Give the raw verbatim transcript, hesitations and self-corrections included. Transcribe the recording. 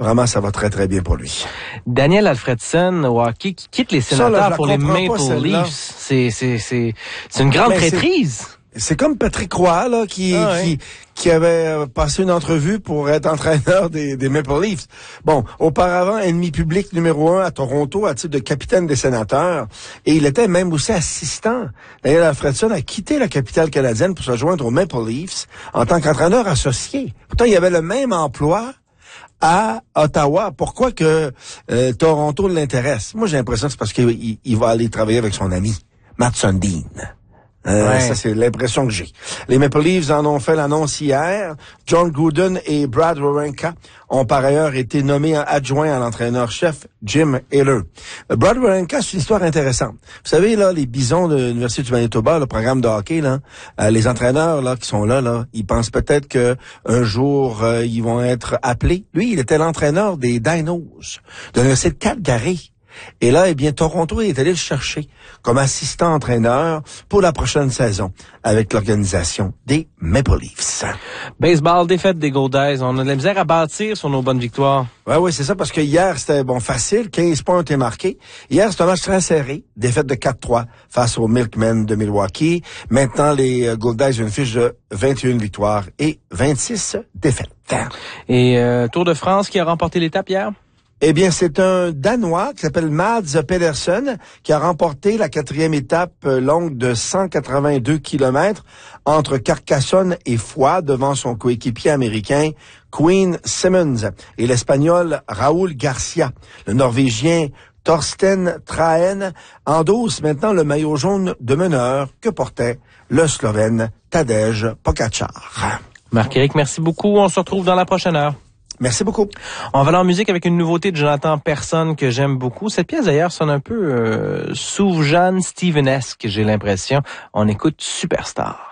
Vraiment, ça va très, très bien pour lui. Daniel Alfredsson, au hockey, qui quitte les Sénateurs ça, là, pour les Maple Leafs. C'est, c'est, c'est, c'est une grande Mais traîtrise. C'est, c'est comme Patrick Roy, là, qui, ah, ouais. qui, qui avait passé une entrevue pour être entraîneur des, des Maple Leafs. Bon, auparavant, ennemi public numéro un à Toronto, à titre de capitaine des Sénateurs. Et il était même aussi assistant. Daniel Alfredsson a quitté la capitale canadienne pour se joindre aux Maple Leafs en tant qu'entraîneur associé. Pourtant, il avait le même emploi à Ottawa. Pourquoi que euh, Toronto l'intéresse? Moi, j'ai l'impression que c'est parce qu'il il, il va aller travailler avec son ami, Matt Sundin. Euh, ouais. Ça, c'est l'impression que j'ai. Les Maple Leafs en ont fait l'annonce hier. John Gruden et Brad Wawrinka ont par ailleurs été nommés adjoints à l'entraîneur-chef Jim Haller. Brad Wawrinka, c'est une histoire intéressante. Vous savez, là, les Bisons de l'Université du Manitoba, le programme de hockey, là, euh, les entraîneurs là qui sont là, là, ils pensent peut-être que un jour euh, ils vont être appelés. Lui, il était l'entraîneur des Dinos de l'Université de Calgary. Et là, eh bien, Toronto est allé le chercher comme assistant entraîneur pour la prochaine saison avec l'organisation des Maple Leafs. Baseball, défaite des Goldies. On a de la misère à bâtir sur nos bonnes victoires. Ouais, oui, c'est ça, parce que hier, c'était bon facile. quinze points ont été marqués. Hier, c'était un match très serré. Défaite de quatre trois face aux Milkmen de Milwaukee. Maintenant, les uh, Goldies ont une fiche de vingt et une victoires et vingt-six défaites. Et euh, Tour de France qui a remporté l'étape hier? Eh bien, c'est un Danois qui s'appelle Mads Pedersen qui a remporté la quatrième étape longue de cent quatre-vingt-deux kilomètres entre Carcassonne et Foix devant son coéquipier américain Quinn Simmons et l'Espagnol Raúl Garcia. Le Norvégien Torsten Trahen endosse maintenant le maillot jaune de meneur que portait le Slovène Tadej Pogačar. Marc-Éric, merci beaucoup. On se retrouve dans la prochaine heure. Merci beaucoup. On va aller en musique avec une nouveauté de Jonathan Persson que j'aime beaucoup. Cette pièce d'ailleurs sonne un peu euh, Sufjan Stevens-esque, j'ai l'impression. On écoute Superstar.